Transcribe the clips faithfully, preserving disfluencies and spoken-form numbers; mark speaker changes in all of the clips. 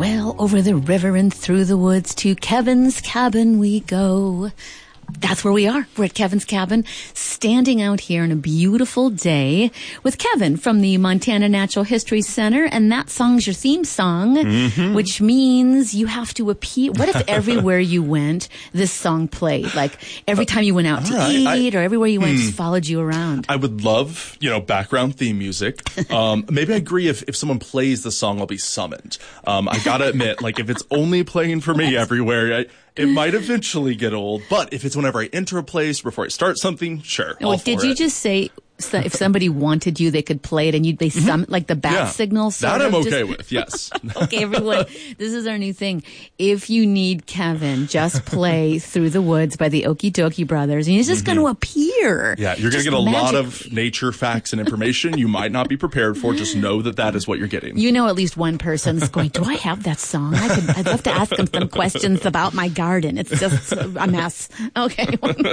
Speaker 1: Well, over the river and through the woods to Kevin's cabin we go. That's where we are. We're at Kevin's cabin, standing out here on a beautiful day with Kevin from the Montana Natural History Center, and that song's your theme song, mm-hmm. which means you have to appear. What if everywhere you went, this song played? Like every time you went out to right. eat, I, or everywhere you went, hmm. just followed you around.
Speaker 2: I would love, you know, background theme music. Um, maybe I agree if, if someone plays the song, I'll be summoned. Um, I gotta admit, like if it's only playing for me everywhere, I, it might eventually get old, but if it's whenever I enter a place, before I start something, sure.
Speaker 1: Oh, did you it. just say so if somebody wanted you, they could play it and you'd be mm-hmm. some, like the bat
Speaker 2: yeah.
Speaker 1: signal? Sort
Speaker 2: that I'm
Speaker 1: of,
Speaker 2: okay
Speaker 1: just,
Speaker 2: with, yes.
Speaker 1: Okay, everyone, this is our new thing. If you need Kevin, just play Through the Woods by the Okie Dokie Brothers, and he's just mm-hmm. going to appear.
Speaker 2: Yeah, you're going to get a
Speaker 1: magic.
Speaker 2: lot of nature facts and information you might not be prepared for. Just know that that is what you're getting.
Speaker 1: You know at least one person's going, do I have that song? I could, I'd love to ask him some questions about my garden. It's just a mess. Okay.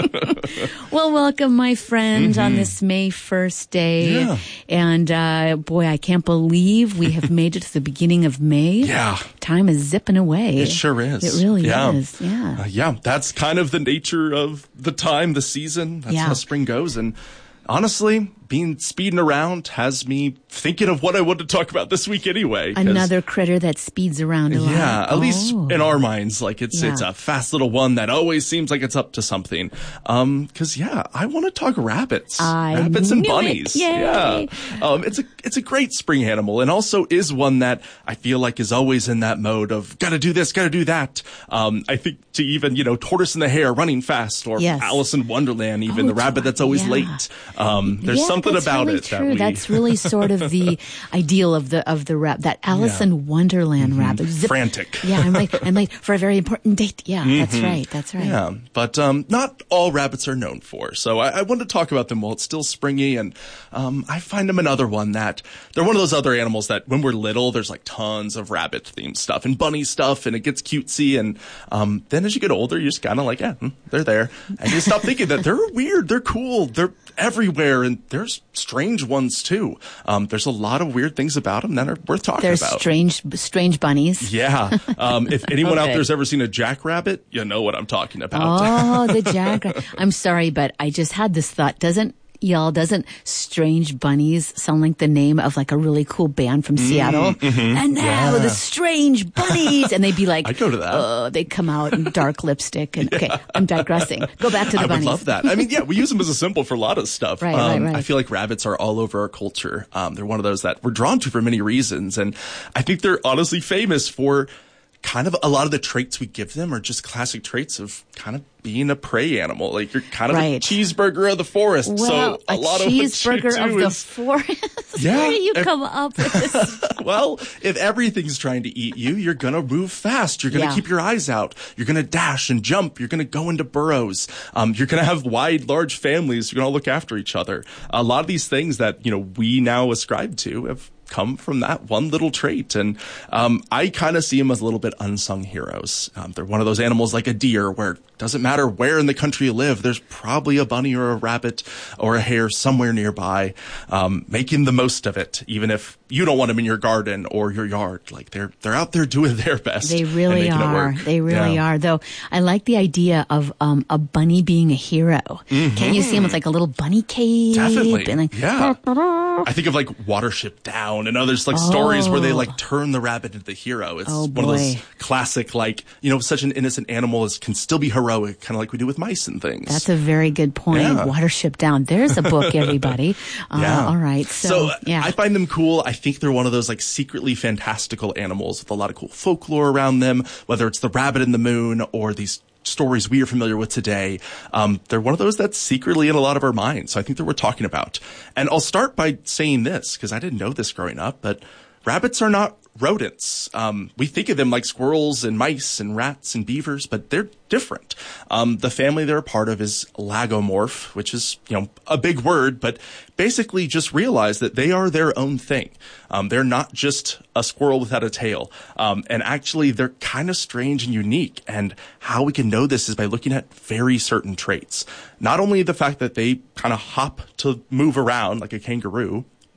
Speaker 1: Well, welcome, my friend, mm-hmm. on this May first day.
Speaker 2: Yeah.
Speaker 1: And, uh, boy, I can't believe we have made it to the beginning of May.
Speaker 2: Yeah.
Speaker 1: Time is zipping away.
Speaker 2: It sure is.
Speaker 1: It really
Speaker 2: yeah.
Speaker 1: is. Yeah.
Speaker 2: Uh, yeah. That's kind of the nature of the time, the season. That's
Speaker 1: yeah.
Speaker 2: how spring goes. And honestly, being speeding around has me thinking of what I want to talk about this week anyway.
Speaker 1: Another critter that speeds around a lot.
Speaker 2: Yeah, at
Speaker 1: oh.
Speaker 2: least in our minds, like it's
Speaker 1: yeah.
Speaker 2: it's a fast little one that always seems like it's up to something. Um, because yeah, I want to talk rabbits,
Speaker 1: I
Speaker 2: rabbits and
Speaker 1: knew
Speaker 2: bunnies.
Speaker 1: It. Yay.
Speaker 2: Yeah, um, it's a it's a great spring animal, and also is one that I feel like is always in that mode of gotta do this, gotta do that. Um, I think to even you know Tortoise and the Hare running fast, or
Speaker 1: yes.
Speaker 2: Alice in Wonderland, even
Speaker 1: oh,
Speaker 2: the rabbit that's always
Speaker 1: yeah.
Speaker 2: late. Um, there's
Speaker 1: yeah,
Speaker 2: something
Speaker 1: that's
Speaker 2: about
Speaker 1: really
Speaker 2: it.
Speaker 1: True.
Speaker 2: That we,
Speaker 1: that's really sort of the ideal of the of the rap. That Alice
Speaker 2: yeah.
Speaker 1: in Wonderland
Speaker 2: mm-hmm.
Speaker 1: rabbit. Zip.
Speaker 2: Frantic.
Speaker 1: Yeah, I'm late. I'm late for a very important date. Yeah,
Speaker 2: mm-hmm.
Speaker 1: that's right. That's right.
Speaker 2: Yeah, but um, not all rabbits are known for. So I, I want to talk about them while it's still springy, and um, I find them another one that they're one of those other animals that when we're little, there's like tons of rabbit themed stuff and bunny stuff, and it gets cutesy, and um, then as you get older, you just kind of like, yeah, hmm, they're there, and you stop thinking that they're weird, they're cool, they're everywhere, and there's strange ones too. Um, there's a lot of weird things about them that are worth talking
Speaker 1: there's
Speaker 2: about.
Speaker 1: There's strange, strange bunnies.
Speaker 2: Yeah. Um, if anyone
Speaker 1: okay.
Speaker 2: out there's ever seen a jackrabbit, you know what I'm talking about.
Speaker 1: Oh, the jackrabbit. I'm sorry, but I just had this thought. Doesn't Y'all, doesn't Strange Bunnies sound like the name of like a really cool band from Seattle?
Speaker 2: Mm-hmm.
Speaker 1: And now
Speaker 2: yeah.
Speaker 1: the Strange Bunnies, and they'd be like,
Speaker 2: I'd go to that.
Speaker 1: Uh, they'd come out in dark lipstick. And yeah. okay, I'm digressing. Go back to the
Speaker 2: I
Speaker 1: bunnies.
Speaker 2: I would love that. I mean, yeah, we use them as a symbol for a lot of stuff.
Speaker 1: Right,
Speaker 2: um,
Speaker 1: right, right.
Speaker 2: I feel like rabbits are all over our culture. Um, they're one of those that we're drawn to for many reasons, and I think they're honestly famous for kind of a lot of the traits we give them are just classic traits of kind of being a prey animal. Like you're kind of
Speaker 1: right.
Speaker 2: a cheeseburger of the forest.
Speaker 1: Well,
Speaker 2: so a,
Speaker 1: a
Speaker 2: lot
Speaker 1: cheeseburger
Speaker 2: of what you do
Speaker 1: of the
Speaker 2: is,
Speaker 1: forest.
Speaker 2: Yeah,
Speaker 1: Where do you
Speaker 2: if,
Speaker 1: come up with this?
Speaker 2: Well, if everything's trying to eat you, you're gonna move fast. You're gonna
Speaker 1: yeah.
Speaker 2: keep your eyes out. You're gonna dash and jump. You're gonna go into burrows. Um, you're gonna have wide, large families. You're gonna look after each other. A lot of these things that you know we now ascribe to have come from that one little trait. And um, I kind of see them as a little bit unsung heroes. Um, they're one of those animals like a deer where it doesn't matter where in the country you live, there's probably a bunny or a rabbit or a hare somewhere nearby, um, making the most of it, even if you don't want them in your garden or your yard. Like they're they're out there doing their best.
Speaker 1: They really are. They really
Speaker 2: yeah.
Speaker 1: are. Though I like the idea of um, a bunny being a hero.
Speaker 2: Mm-hmm.
Speaker 1: Can't you see him with like a little bunny cape?
Speaker 2: Definitely.
Speaker 1: And like,
Speaker 2: yeah. I think of like Watership Down and others like oh. stories where they like turn the rabbit into the hero. It's
Speaker 1: oh,
Speaker 2: one of those classic, like, you know, such an innocent animal is, can still be heroic, kind of like we do with mice and things.
Speaker 1: That's a very good point.
Speaker 2: Yeah.
Speaker 1: Watership Down. There's a book, everybody. Uh,
Speaker 2: yeah.
Speaker 1: All right. So,
Speaker 2: so
Speaker 1: yeah.
Speaker 2: I find them cool. I think they're one of those like secretly fantastical animals with a lot of cool folklore around them, whether it's the rabbit in the moon or these stories we are familiar with today. Um, they're one of those that's secretly in a lot of our minds. So I think that we're talking about. And I'll start by saying this, because I didn't know this growing up, but rabbits are not rodents. Um, we think of them like squirrels and mice and rats and beavers, but they're different. Um, the family they're a part of is lagomorph, which is, you know, a big word, but basically just realize that they are their own thing. Um, they're not just a squirrel without a tail. Um, and actually they're kind of strange and unique. And how we can know this is by looking at very certain traits. Not only the fact that they kind of hop to move around like a kangaroo,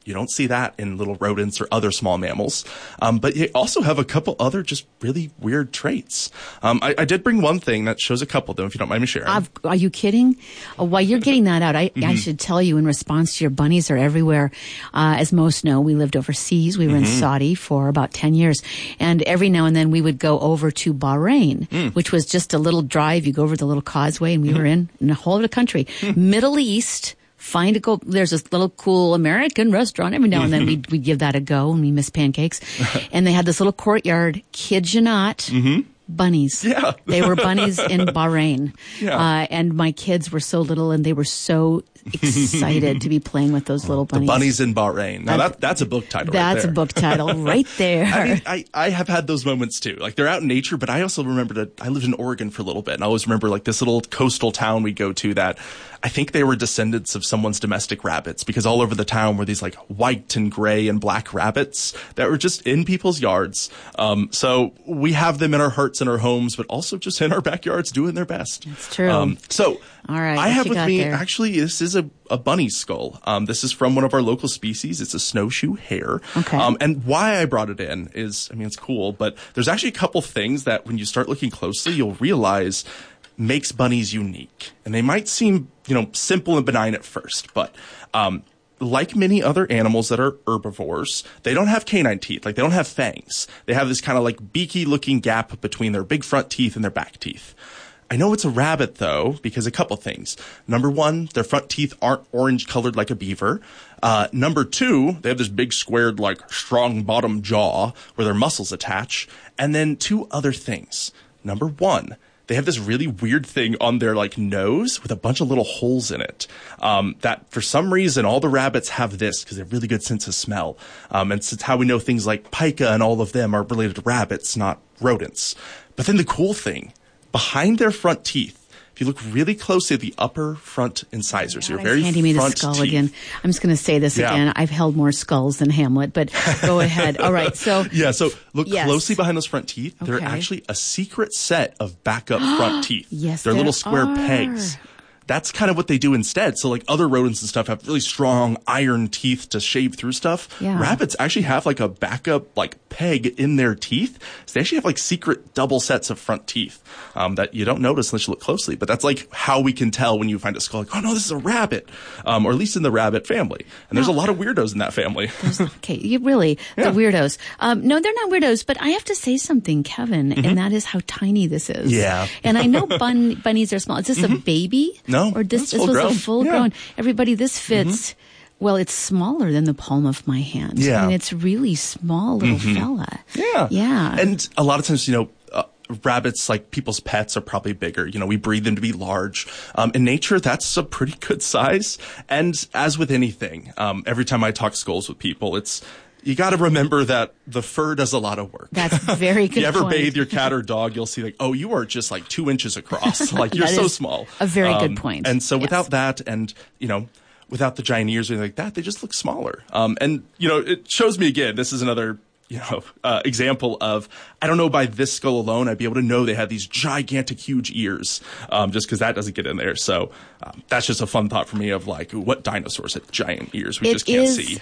Speaker 2: You don't see that in little rodents or other small mammals. Um, but you also have a couple other just really weird traits. Um, I, I did bring one thing that shows a couple of them, if you don't mind me sharing.
Speaker 1: I've, are you kidding? Uh, while you're getting that out, I,
Speaker 2: mm-hmm.
Speaker 1: I should tell you in response to your bunnies are everywhere. Uh, as most know, we lived overseas. We were mm-hmm. in Saudi for about ten years. And every now and then we would go over to Bahrain, mm. which was just a little drive. You go over the little causeway, and we mm-hmm. were in, in a whole other country. Mm-hmm. Middle East. Find a go. There's this little cool American restaurant. Every now and then we'd, we'd give that a go, and we miss pancakes. And they had this little courtyard. Kid you not. Mm-hmm. Bunnies.
Speaker 2: Yeah.
Speaker 1: They were bunnies in Bahrain.
Speaker 2: Yeah.
Speaker 1: Uh, and my kids were so little, and they were so excited to be playing with those little bunnies.
Speaker 2: The bunnies in Bahrain. Now, that, that's a book title
Speaker 1: That's
Speaker 2: right there.
Speaker 1: a book title right there.
Speaker 2: I mean, I, I have had those moments too. Like, they're out in nature, but I also remember that I lived in Oregon for a little bit, and I always remember like this little coastal town we go to that I think they were descendants of someone's domestic rabbits, because all over the town were these like white and gray and black rabbits that were just in people's yards. Um, so we have them in our hearts and our homes, but also just in our backyards doing their best.
Speaker 1: That's true.
Speaker 2: Um, so
Speaker 1: all right,
Speaker 2: I have with me,
Speaker 1: there?
Speaker 2: actually, this is a, a bunny skull. Um, this is from one of our local species. It's a snowshoe hare.
Speaker 1: Okay.
Speaker 2: Um, and why I brought it in is, I mean, it's cool, but there's actually a couple things that when you start looking closely, you'll realize makes bunnies unique. And they might seem, you know, simple and benign at first, but um, like many other animals that are herbivores, they don't have canine teeth. Like, they don't have fangs. They have this kind of like beaky looking gap between their big front teeth and their back teeth. I know it's a rabbit, though, because a couple things. Number one, their front teeth aren't orange colored like a beaver. Uh, number two, they have this big squared, like, strong bottom jaw where their muscles attach. And then two other things. Number one, they have this really weird thing on their, like, nose with a bunch of little holes in it. Um, that for some reason, all the rabbits have this because they have really good sense of smell. Um, and it's how we know things like pica and all of them are related to rabbits, not rodents. But then the cool thing, behind their front teeth, if you look really closely at the upper front incisors,
Speaker 1: oh,
Speaker 2: your very
Speaker 1: handing me the
Speaker 2: front
Speaker 1: skull
Speaker 2: teeth.
Speaker 1: again. I'm just going to say this
Speaker 2: Yeah.
Speaker 1: again. I've held more skulls than Hamlet, but go ahead. All right. So
Speaker 2: Yeah, so look
Speaker 1: Yes.
Speaker 2: closely behind those front teeth. They're
Speaker 1: Okay.
Speaker 2: actually a secret set of backup front teeth.
Speaker 1: Yes,
Speaker 2: They're
Speaker 1: there
Speaker 2: little square
Speaker 1: are.
Speaker 2: pegs. That's kind of what they do instead. So like other rodents and stuff have really strong iron teeth to shave through stuff.
Speaker 1: Yeah.
Speaker 2: Rabbits actually have like a backup like peg in their teeth. So they actually have like secret double sets of front teeth um, that you don't notice unless you look closely. But that's like how we can tell when you find a skull, like, oh no, this is a rabbit. Um, or at least in the rabbit family. And there's a lot of weirdos in that family.
Speaker 1: okay, you really,
Speaker 2: Yeah.
Speaker 1: the weirdos. Um, no, they're not weirdos, but I have to say something, Kevin, and that is how tiny this is.
Speaker 2: Yeah.
Speaker 1: And I know bun- bunnies are small. Is this a baby?
Speaker 2: No,
Speaker 1: Or this,
Speaker 2: that's
Speaker 1: this
Speaker 2: full
Speaker 1: was
Speaker 2: grown.
Speaker 1: a full
Speaker 2: Yeah.
Speaker 1: grown. Everybody, this fits. Well, it's smaller than the palm of my hand.
Speaker 2: Yeah.
Speaker 1: I mean, it's really small little fella.
Speaker 2: Yeah.
Speaker 1: Yeah.
Speaker 2: And a lot of times, you know, uh, rabbits, like people's pets, are probably bigger. You know, we breed them to be large. Um, in nature, that's a pretty good size. And as with anything, um, every time I talk skulls with people, it's, you got to remember that the fur does a lot of work.
Speaker 1: That's a very good
Speaker 2: If you ever
Speaker 1: point.
Speaker 2: bathe your cat or dog, you'll see like, oh, you are just like two inches across. Like, you're
Speaker 1: That
Speaker 2: so
Speaker 1: is
Speaker 2: small.
Speaker 1: a very good
Speaker 2: Um,
Speaker 1: point.
Speaker 2: And so
Speaker 1: Yes.
Speaker 2: without that, and, you know, without the giant ears or anything like that, they just look smaller. Um, and, you know, it shows me again, this is another, you know, uh, example of, I don't know, by this skull alone, I'd be able to know they had these gigantic, huge ears, um, just because that doesn't get in there. So um, that's just a fun thought for me of like, what dinosaurs had giant ears we
Speaker 1: It
Speaker 2: just can't
Speaker 1: is-
Speaker 2: see.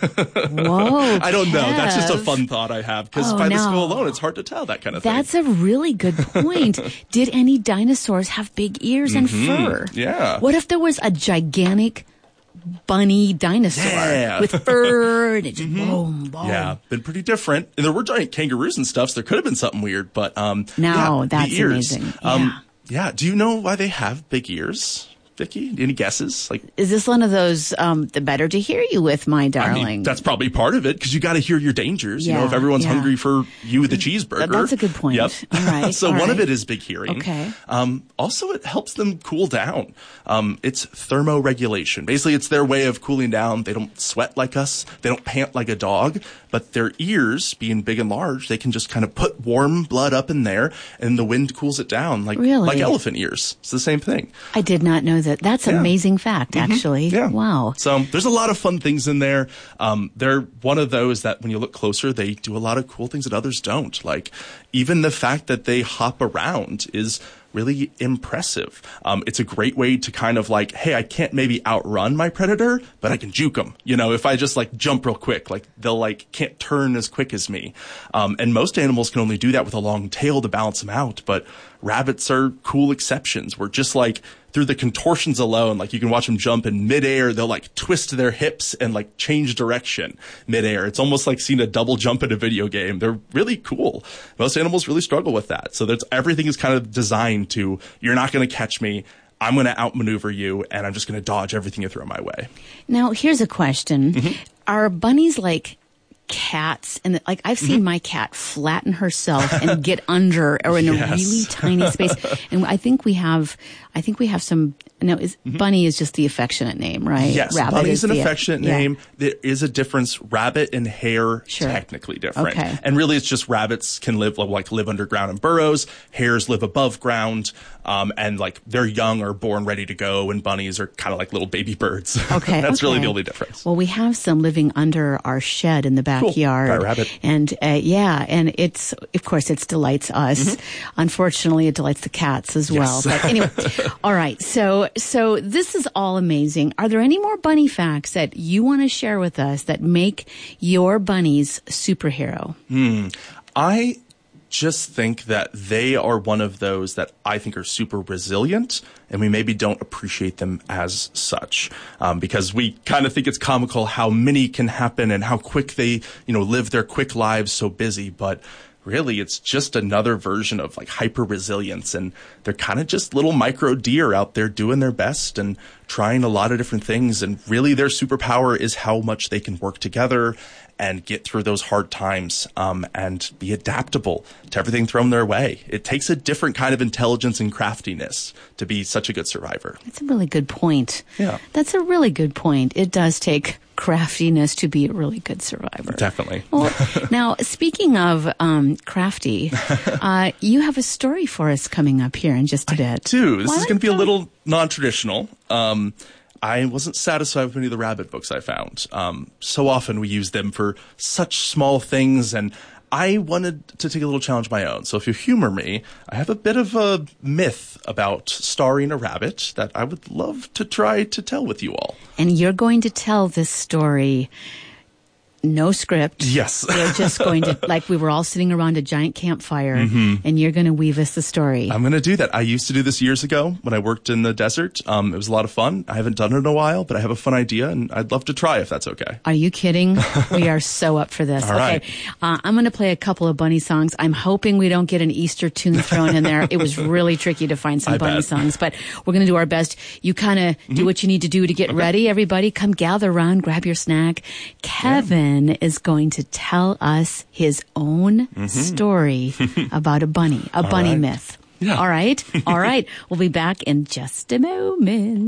Speaker 1: Whoa.
Speaker 2: I don't know. That's just a
Speaker 1: Kev.
Speaker 2: fun thought I have, because
Speaker 1: Oh,
Speaker 2: by the
Speaker 1: no.
Speaker 2: skull alone, it's hard to tell that kind of
Speaker 1: That's
Speaker 2: thing.
Speaker 1: a really good point. Did any dinosaurs have big ears and fur?
Speaker 2: Yeah.
Speaker 1: What if there was a gigantic bunny dinosaur
Speaker 2: Yeah.
Speaker 1: with fur and it just boom, boom?
Speaker 2: Yeah, been pretty different. And there were giant kangaroos and stuff, so there could have been something weird. But um,
Speaker 1: No,
Speaker 2: yeah,
Speaker 1: that's
Speaker 2: the ears.
Speaker 1: amazing.
Speaker 2: Um, yeah. Do you know why they have big ears, Vicky? Any guesses? Like,
Speaker 1: Is this one of those, um, the better to hear you with, my darling?
Speaker 2: I mean, that's probably part of it, because you got to hear your dangers. You know,
Speaker 1: Yeah,
Speaker 2: if everyone's
Speaker 1: yeah.
Speaker 2: hungry for you, the cheeseburger.
Speaker 1: That's a good point.
Speaker 2: Yep.
Speaker 1: All right,
Speaker 2: so
Speaker 1: all
Speaker 2: one of
Speaker 1: right.
Speaker 2: it is big hearing.
Speaker 1: Okay.
Speaker 2: Um, also, it helps them cool down. Um, it's thermoregulation. Basically, it's their way of cooling down. They don't sweat like us. They don't pant like a dog. But their ears, being big and large, they can just kind of put warm blood up in there, and the wind cools it down, like
Speaker 1: Really?
Speaker 2: like elephant ears. It's the same thing.
Speaker 1: I did not know that. That's
Speaker 2: Yeah.
Speaker 1: amazing fact, actually.
Speaker 2: Yeah.
Speaker 1: Wow.
Speaker 2: So there's a lot of fun things in there. Um, they're one of those that when you look closer, they do a lot of cool things that others don't. Like even the fact that they hop around is really impressive. Um, it's a great way to kind of like, hey, I can't maybe outrun my predator, but I can juke them. You know, if I just like jump real quick, like they'll like can't turn as quick as me. Um, and most animals can only do that with a long tail to balance them out. But rabbits are cool exceptions. We're just like through the contortions alone, like you can watch them jump in midair. They'll like twist their hips and like change direction midair. It's almost like seeing a double jump in a video game. They're really cool. Most animals really struggle with that. So that's everything is kind of designed to, you're not going to catch me. I'm going to outmaneuver you, and I'm just going to dodge everything you throw my way.
Speaker 1: Now, here's a question.
Speaker 2: Mm-hmm.
Speaker 1: Are bunnies like cats? And like I've seen mm-hmm. my cat flatten herself and get under or in yes. a really tiny space. And I think we have, I think we have some, no, is, mm-hmm. bunny is just the affectionate name, right?
Speaker 2: Yes,
Speaker 1: rabbit
Speaker 2: bunny
Speaker 1: is
Speaker 2: is an
Speaker 1: the,
Speaker 2: affectionate
Speaker 1: yeah.
Speaker 2: name. There is a difference. Rabbit and hare,
Speaker 1: sure.
Speaker 2: technically different.
Speaker 1: Okay.
Speaker 2: And really it's just rabbits can live, like live underground in burrows. Hares live above ground. Um, and like they're young or born ready to go, and bunnies are kind of like little baby birds.
Speaker 1: Okay.
Speaker 2: That's
Speaker 1: okay.
Speaker 2: really the only difference.
Speaker 1: Well, we have some living under our shed in the backyard.
Speaker 2: Cool. Rabbit.
Speaker 1: And uh, yeah, and it's, of course, it delights us. Mm-hmm. Unfortunately, it delights the cats as well.
Speaker 2: Yes.
Speaker 1: But anyway, all right. So, so this is all amazing. Are there any more bunny facts that you want to share with us that make your bunnies superhero?
Speaker 2: Hmm. I just think that they are one of those that I think are super resilient, and we maybe don't appreciate them as such, um, because we kind of think it's comical how many can happen and how quick they, you know, live their quick lives so busy. But really, it's just another version of like hyper resilience, and they're kind of just little micro deer out there doing their best and trying a lot of different things. And really, their superpower is how much they can work together and get through those hard times, um, and be adaptable to everything thrown their way. It takes a different kind of intelligence and craftiness to be such a good survivor.
Speaker 1: That's a really good point.
Speaker 2: Yeah.
Speaker 1: That's a really good point. It does take craftiness to be a really good survivor.
Speaker 2: Definitely.
Speaker 1: Well, now, speaking of um, crafty, uh, you have a story for us coming up here in just a bit.
Speaker 2: I do. This
Speaker 1: Why
Speaker 2: is going to be a
Speaker 1: don't-
Speaker 2: little non-traditional. Um, I wasn't satisfied with any of the rabbit books I found. Um, so often we use them for such small things, and I wanted to take a little challenge of my own. So if you humor me, I have a bit of a myth about starring a rabbit that I would love to try to tell with you all.
Speaker 1: And you're going to tell this story. No script.
Speaker 2: Yes.
Speaker 1: You're just going to, like we were all sitting around a giant campfire, mm-hmm. and you're going to weave us the story.
Speaker 2: I'm going to do that. I used to do this years ago when I worked in the desert. Um, it was a lot of fun. I haven't done it in a while, but I have a fun idea, and I'd love to try if that's okay.
Speaker 1: Are you kidding? We are so up for this.
Speaker 2: All
Speaker 1: okay.
Speaker 2: right.
Speaker 1: Uh, I'm going to play a couple of bunny songs. I'm hoping we don't get an Easter tune thrown in there. It was really tricky to find some
Speaker 2: I
Speaker 1: bunny
Speaker 2: bet.
Speaker 1: songs, but we're going to do our best. You kind of mm-hmm. do what you need to do to get
Speaker 2: okay.
Speaker 1: ready, everybody. Come gather around, grab your snack. Kevin yeah. is going to tell us his own mm-hmm. story about a bunny, a bunny
Speaker 2: right.
Speaker 1: myth.
Speaker 2: Yeah.
Speaker 1: All right. All right. We'll be back in just a moment.